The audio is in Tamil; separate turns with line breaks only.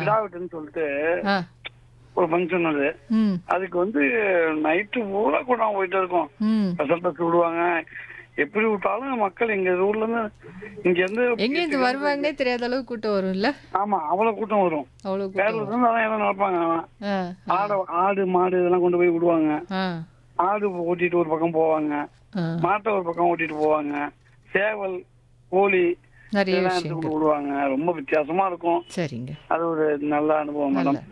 கிடா வெட்டுன்னு சொல்லிட்டு
ஆ.
ஒரு ஃபங்க்ஷன் அது.
ம்.
அதுக்கு நைட்டு பூரா கூட்டம் போயிட்டே இருக்கும்.
ம்.
ஸ்பெஷல் பஸ் விடுவாங்க. எப்படி விட்டாலும் மக்கள் எங்க ஊர்ல இருந்து இங்க இருந்து
எங்கேருந்து வருவாங்கன்னே தெரியாத அளவுக்கு கூட்டம் வரும்ல?
ஆமா அவ்வளவு கூட்டம் வரும்.
அவ்வளோ கூட்டம்
பேரூர்ல
வரும்.
இருந்து அதான் எல்லாம் நடப்பாங்க.
ஆ. ஆ.
ஆடு மாடு இதெல்லாம் கொண்டு போய் விடுவாங்க.
ஆ.
ஆடு ஓட்டிட்டு ஒரு பக்கம் போவாங்க.
ஆ.
மாட்டை ஒரு பக்கம் ஓட்டிட்டு போவாங்க. சேவல், கோழி
நெறைய
இதெல்லாம் எடுத்து கொண்டு
விஷயங்கள்.
விடுவாங்க. ரொம்ப வித்தியாசமா இருக்கும்.
சரிங்க.
அது ஒரு நல்ல அனுபவம்
நல்ல
மேடம்.